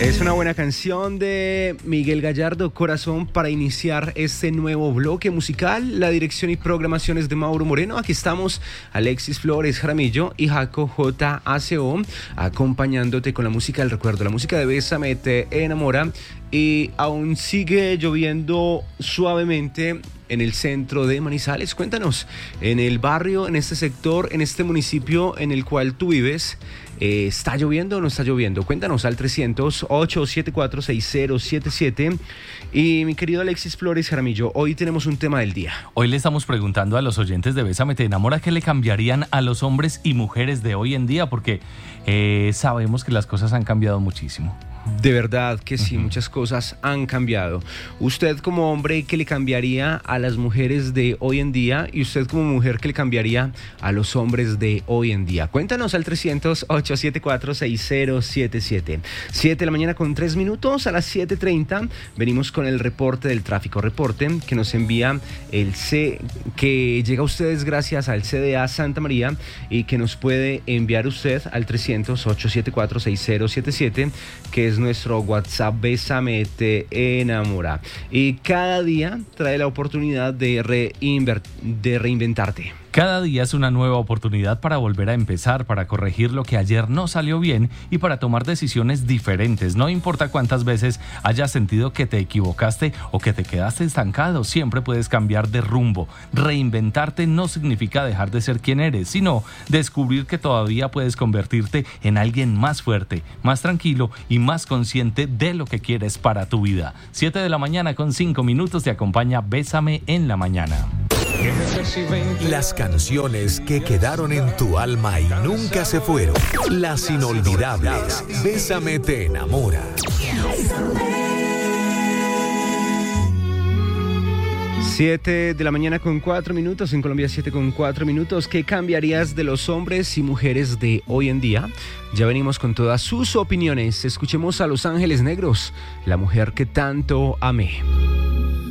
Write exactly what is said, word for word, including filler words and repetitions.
Es una buena canción de Miguel Gallardo, Corazón, para iniciar este nuevo bloque musical. La dirección y programación es de Mauro Moreno. Aquí estamos Alexis Flores Jaramillo y Jaco J A C O acompañándote con la música del recuerdo, la música de Bésame Te Enamora. Y aún sigue lloviendo suavemente en el centro de Manizales. Cuéntanos, en el barrio, en este sector, en este municipio en el cual tú vives, eh, ¿está lloviendo o no está lloviendo? Cuéntanos al trescientos, ochocientos setenta y cuatro, sesenta setenta y siete. Y mi querido Alexis Flores Jaramillo, hoy tenemos un tema del día. Hoy le estamos preguntando a los oyentes de Bésame Te Enamora qué le cambiarían a los hombres y mujeres de hoy en día, porque eh, sabemos que las cosas han cambiado muchísimo. De verdad que sí, Uh-huh. muchas cosas han cambiado. Usted como hombre, ¿qué le cambiaría a las mujeres de hoy en día? Y usted como mujer, ¿qué le cambiaría a los hombres de hoy en día? Cuéntanos al trescientos, ochocientos setenta y cuatro, sesenta setenta y siete. siete de la mañana con tres minutos, a las siete treinta venimos con el reporte del tráfico. Reporte que nos envía el C, que llega a ustedes gracias al C D A Santa María y que nos puede enviar usted al trescientos, ochocientos setenta y cuatro, sesenta setenta y siete, que es nuestro WhatsApp Bésame Te Enamora. Y cada día trae la oportunidad de, reinver- de reinventarte. Cada día es una nueva oportunidad para volver a empezar, para corregir lo que ayer no salió bien y para tomar decisiones diferentes. No importa cuántas veces hayas sentido que te equivocaste o que te quedaste estancado, siempre puedes cambiar de rumbo. Reinventarte no significa dejar de ser quien eres, sino descubrir que todavía puedes convertirte en alguien más fuerte, más tranquilo y más consciente de lo que quieres para tu vida. siete de la mañana con cinco minutos te acompaña Bésame en la mañana. Las canciones que quedaron en tu alma y nunca se fueron. Las inolvidables. Bésame Te Enamora. siete de la mañana con cuatro minutos, en Colombia siete con cuatro minutos. ¿Qué cambiarías de los hombres y mujeres de hoy en día? Ya venimos con todas sus opiniones. Escuchemos a Los Ángeles Negros, la mujer que tanto amé.